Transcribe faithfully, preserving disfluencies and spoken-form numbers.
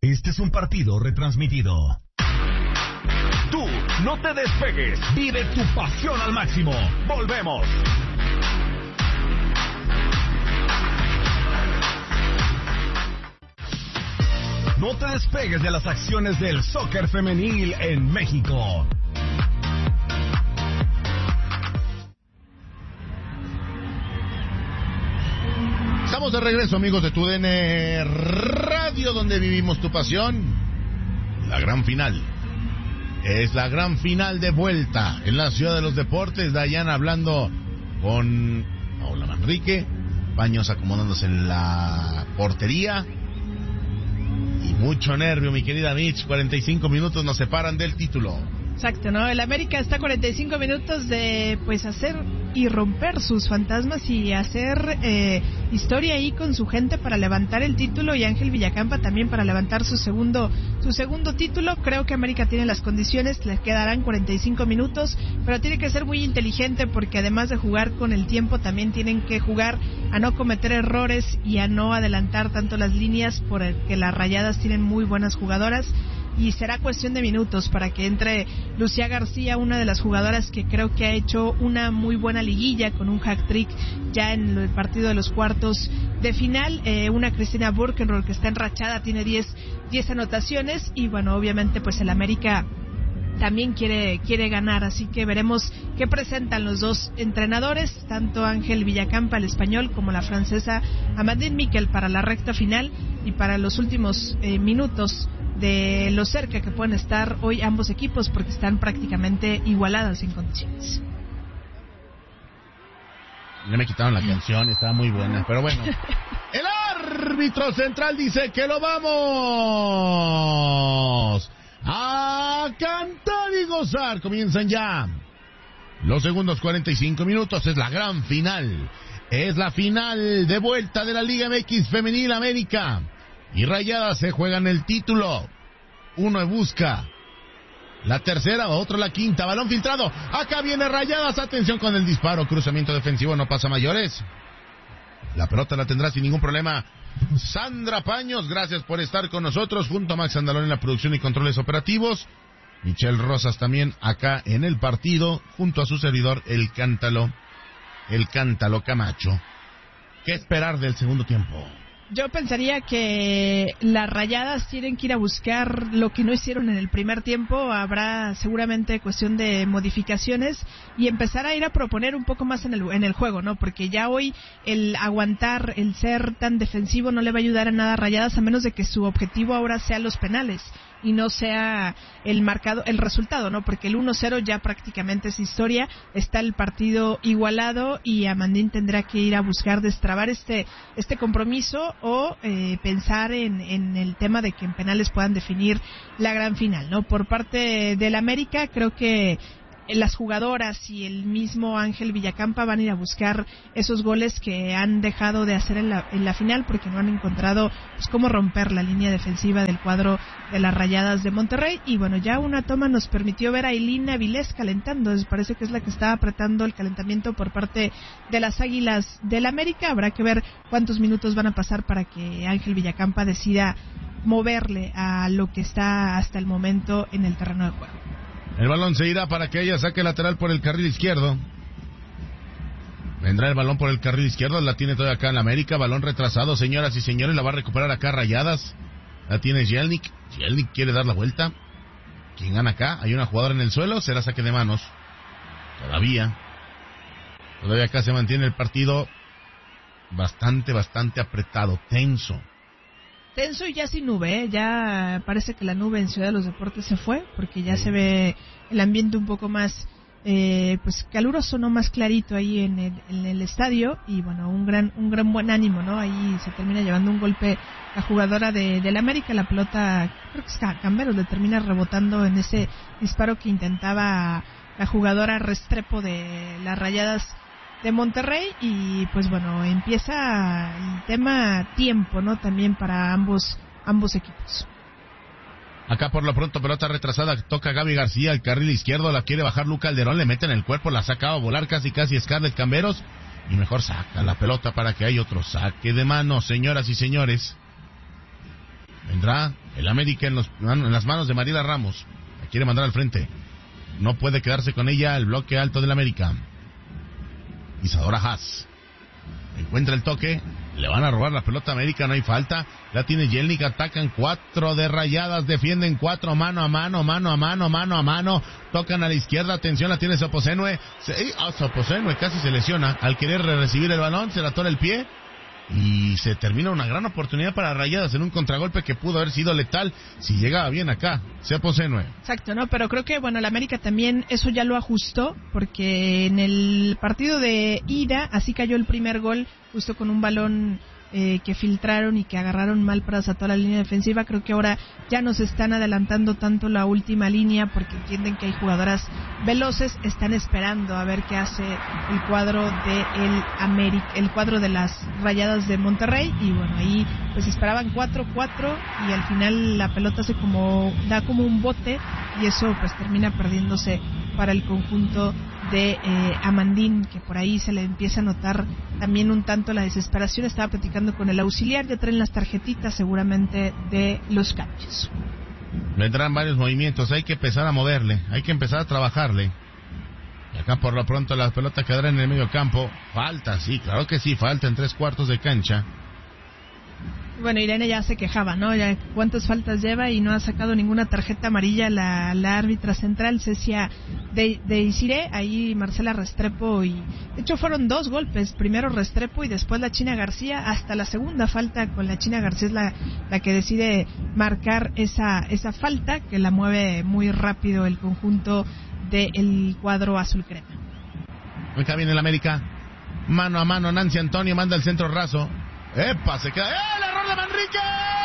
Este es un partido retransmitido. Tú, no te despegues. Vive tu pasión al máximo. Volvemos. No te despegues de las acciones del soccer femenil en México. Estamos de regreso, amigos de T U D N Radio, donde vivimos tu pasión. La gran final. Es la gran final de vuelta en la Ciudad de los Deportes. Dayana hablando con Paola Manrique. Baños acomodándose en la portería. Y mucho nervio, mi querida Mitch. cuarenta y cinco minutos nos separan del título. Exacto, ¿no? El América está a cuarenta y cinco minutos de, pues, hacer y romper sus fantasmas y hacer eh, historia ahí con su gente para levantar el título, y Ángel Villacampa también para levantar su segundo su segundo título. Creo que América tiene las condiciones, les quedarán cuarenta y cinco minutos, pero tiene que ser muy inteligente, porque además de jugar con el tiempo, también tienen que jugar a no cometer errores y a no adelantar tanto las líneas, porque las Rayadas tienen muy buenas jugadoras. Y será cuestión de minutos para que entre Lucía García, una de las jugadoras que creo que ha hecho una muy buena liguilla con un hat-trick ya en el partido de los cuartos de final. Eh, una Cristina Burkenroll que está enrachada, tiene diez anotaciones, y bueno, obviamente pues el América también quiere quiere ganar, así que veremos qué presentan los dos entrenadores, tanto Ángel Villacampa, el español, como la francesa Amandine Miquel, para la recta final y para los últimos eh, minutos de lo cerca que pueden estar hoy ambos equipos, porque están prácticamente igualadas en condiciones. Ya me quitaron la canción, estaba muy buena, pero bueno. El árbitro central dice que lo vamos a cantar y gozar. Comienzan ya los segundos cuarenta y cinco minutos. Es la gran final. Es la final de vuelta de la Liga M X Femenil. América y Rayadas se juegan el título. Uno busca la tercera, otro la quinta. Balón filtrado. Acá viene Rayadas. Atención con el disparo. Cruzamiento defensivo. No pasa mayores. La pelota la tendrá sin ningún problema Sandra Paños. Gracias por estar con nosotros. Junto a Max Andalón en la producción y controles operativos. Michelle Rosas también acá en el partido. Junto a su servidor, el Cántalo. El Cántalo Camacho. ¿Qué esperar del segundo tiempo? Yo pensaría que las Rayadas tienen que ir a buscar lo que no hicieron en el primer tiempo. Habrá seguramente cuestión de modificaciones y empezar a ir a proponer un poco más en el en el juego, ¿no? Porque ya hoy el aguantar, el ser tan defensivo no le va a ayudar a nada a Rayadas, a menos de que su objetivo ahora sea los penales y no sea el marcado, el resultado, ¿no? Porque el uno cero ya prácticamente es historia, está el partido igualado y Amandín tendrá que ir a buscar destrabar este este compromiso o eh, pensar en, en el tema de que en penales puedan definir la gran final, ¿no? Por parte del América, creo que las jugadoras y el mismo Ángel Villacampa van a ir a buscar esos goles que han dejado de hacer en la, en la final, porque no han encontrado pues, cómo romper la línea defensiva del cuadro de las Rayadas de Monterrey. Y bueno, ya una toma nos permitió ver a Ailín Avilés calentando, parece que es la que está apretando el calentamiento por parte de las Águilas del América. Habrá que ver cuántos minutos van a pasar para que Ángel Villacampa decida moverle a lo que está hasta el momento en el terreno de juego. El balón se irá para que ella saque lateral por el carril izquierdo. Vendrá el balón por el carril izquierdo. La tiene todavía acá en la América. Balón retrasado, señoras y señores. La va a recuperar acá Rayadas. La tiene Jelnik. Jelnik quiere dar la vuelta. ¿Quién gana acá? Hay una jugadora en el suelo. Será saque de manos. Todavía. Todavía acá se mantiene el partido bastante, bastante apretado. Tenso. Tenso y ya sin nube, ¿eh? Ya parece que la nube en Ciudad de los Deportes se fue, porque ya se ve el ambiente un poco más eh, pues caluroso, no, más clarito ahí en el, en el estadio, y bueno, un gran un gran buen ánimo, ¿no? Ahí se termina llevando un golpe la jugadora de del América, la pelota, creo que es Camberos, le termina rebotando en ese disparo que intentaba la jugadora Restrepo de las Rayadas de Monterrey. Y pues bueno, empieza el tema tiempo, ¿no? También para ambos ambos equipos. Acá por lo pronto pelota retrasada, toca Gaby García, el carril izquierdo, la quiere bajar Luca Calderón, le mete en el cuerpo, la saca a volar casi casi Scarlett Camberos, y mejor saca la pelota para que haya otro saque de mano, señoras y señores. Vendrá El América en, los, en las manos de Mariela Ramos. La quiere mandar al frente. No puede quedarse con ella el bloque alto del América. Isadora Haas. Encuentra el toque. Le van a robar la pelota a América, no hay falta. La tiene Jelnik, atacan cuatro de Rayadas, defienden cuatro mano a mano, mano a mano, mano a mano. Tocan a la izquierda, atención, la tiene Soposenue. Se, oh, Soposenue casi se lesiona al querer recibir el balón, se la atora el pie. Y se termina una gran oportunidad para Rayadas en un contragolpe que pudo haber sido letal si llegaba bien acá, Soposenue. Exacto, ¿no? Pero creo que, bueno, el América también eso ya lo ajustó, porque en el partido de ida, así cayó el primer gol, justo con un balón eh, que filtraron y que agarraron mal para toda la línea defensiva. Creo que ahora ya nos están adelantando tanto la última línea porque entienden que hay jugadoras veloces, están esperando a ver qué hace el cuadro de el América, el cuadro de las Rayadas de Monterrey, y bueno, ahí pues esperaban cuatro cuatro y al final la pelota hace como, da como un bote y eso pues termina perdiéndose para el conjunto de eh, Amandín, que por ahí se le empieza a notar también un tanto la desesperación. Estaba platicando con el auxiliar, ya traen las tarjetitas seguramente de los cambios. Vendrán varios movimientos, hay que empezar a moverle, hay que empezar a trabajarle. Y acá por lo pronto la pelota quedará en el medio campo. Falta, sí, claro que sí, falta en tres cuartos de cancha. Bueno, Irene ya se quejaba, ¿no? Ya cuántas faltas lleva y no ha sacado ninguna tarjeta amarilla la, la árbitra central, Cecia de, de Isiré, ahí Marcela Restrepo, y de hecho fueron dos golpes, primero Restrepo y después la China García, hasta la segunda falta con la China García es la, la que decide marcar esa, esa falta, que la mueve muy rápido el conjunto del cuadro azul crema. Acá viene el América, mano a mano, Nancy Antonio manda el centro raso. ¡Epa! Se queda. ¡Eh! ¡El error de Manrique!